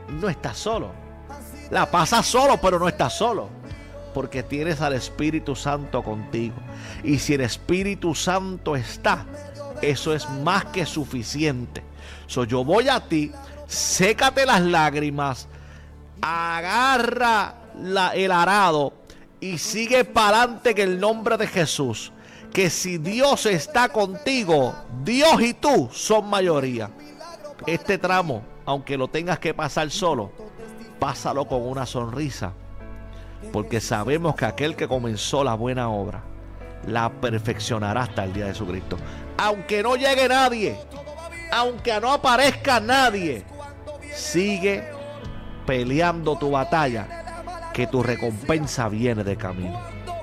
no estás solo. La pasas solo, pero no estás solo, porque tienes al Espíritu Santo contigo. Y si el Espíritu Santo está, eso es más que suficiente. Yo voy a ti, sécate las lágrimas, agarra el arado y sigue para adelante en el nombre de Jesús. Que si Dios está contigo, Dios y tú son mayoría. Este tramo, aunque lo tengas que pasar solo, pásalo con una sonrisa, porque sabemos que aquel que comenzó la buena obra la perfeccionará hasta el día de Jesucristo. Aunque no llegue nadie, aunque no aparezca nadie, sigue peleando tu batalla, que tu recompensa viene de camino.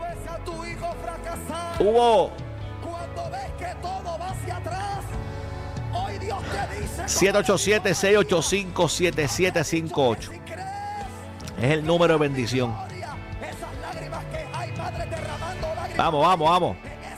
Hubo 787-685-7758. Es el número de bendición. Vamos.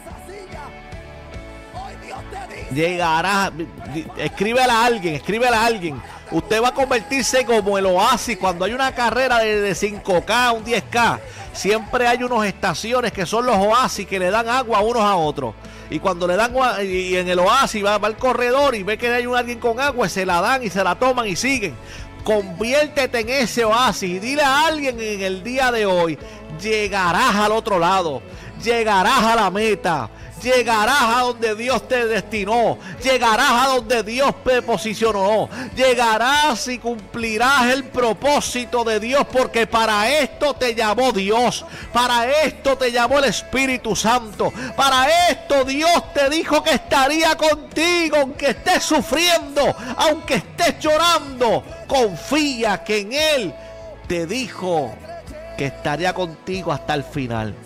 Llegará. Escríbele a alguien. Usted va a convertirse como el Oasis cuando hay una carrera de 5K, un 10K. Siempre hay unas estaciones que son los Oasis que le dan agua unos a otros. Y cuando le dan agua, y en el Oasis va al corredor y ve que hay alguien con agua, se la dan y se la toman y siguen. Conviértete en ese Oasis y dile a alguien en el día de hoy: llegarás al otro lado, llegarás a la meta, llegarás a donde Dios te destinó, llegarás a donde Dios te posicionó, llegarás y cumplirás el propósito de Dios, porque para esto te llamó Dios, para esto te llamó el Espíritu Santo, para esto Dios te dijo que estaría contigo, aunque estés sufriendo, aunque estés llorando. Confía que en Él te dijo que estaría contigo hasta el final.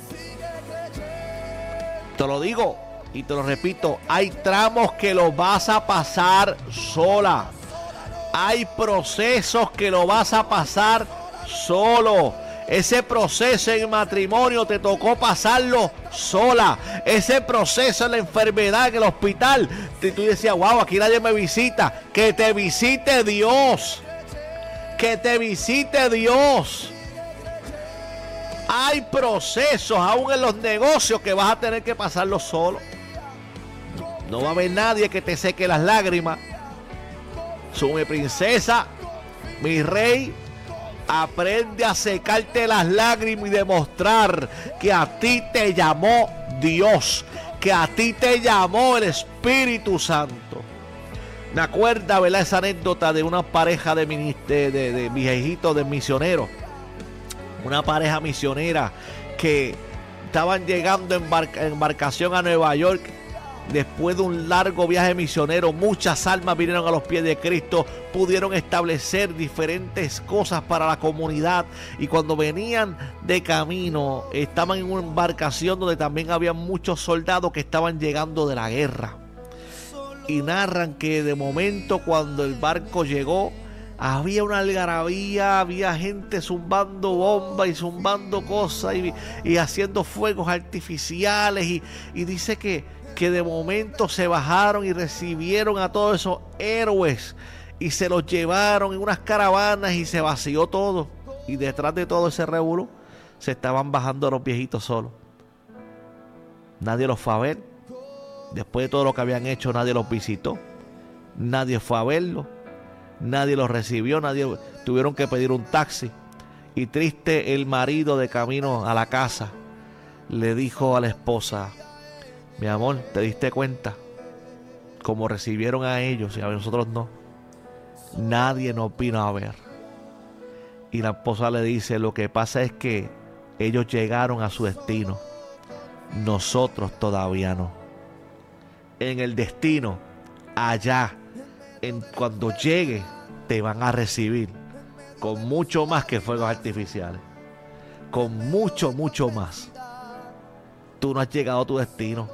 Te lo digo y te lo repito, hay tramos que los vas a pasar sola. Hay procesos que lo vas a pasar solo. Ese proceso en matrimonio te tocó pasarlo sola. Ese proceso en la enfermedad en el hospital, tú decías: wow, aquí nadie me visita. Que te visite Dios. Que te visite Dios. Hay procesos aún en los negocios que vas a tener que pasarlo solo. No va a haber nadie que te seque las lágrimas. Mi princesa, mi rey, aprende a secarte las lágrimas y demostrar que a ti te llamó Dios, que a ti te llamó el Espíritu Santo. Me acuerda, ¿verdad?, esa anécdota de una pareja de viejitos de misioneros. Una pareja misionera que estaban llegando en embarcación a Nueva York. Después de un largo viaje misionero, muchas almas vinieron a los pies de Cristo, pudieron establecer diferentes cosas para la comunidad. Y cuando venían de camino, estaban en una embarcación donde también había muchos soldados que estaban llegando de la guerra. Y narran que de momento, cuando el barco llegó, había una algarabía, había gente zumbando bombas y zumbando cosas y haciendo fuegos artificiales. Y dice que de momento se bajaron y recibieron a todos esos héroes y se los llevaron en unas caravanas y se vació todo. Y detrás de todo ese revolú se estaban bajando los viejitos solos. Nadie los fue a ver. Después de todo lo que habían hecho, nadie los visitó. Nadie fue a verlos. Nadie los recibió. Tuvieron que pedir un taxi. Y triste, el marido, de camino a la casa, le dijo a la esposa: mi amor, ¿te diste cuenta cómo recibieron a ellos y a nosotros no? Nadie nos vino a ver. Y la esposa le dice: lo que pasa es que ellos llegaron a su destino, nosotros todavía no. En el destino, allá, cuando llegue, te van a recibir con mucho más que fuegos artificiales, con mucho, mucho más. Tú no has llegado a tu destino.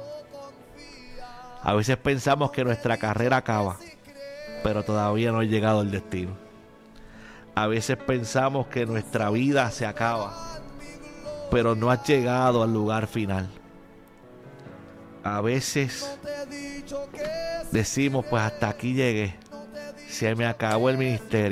A veces pensamos que nuestra carrera acaba, pero todavía no ha llegado al destino. A veces pensamos que nuestra vida se acaba, pero no has llegado al lugar final. A veces decimos: pues hasta aquí llegué, se me acabó el ministerio.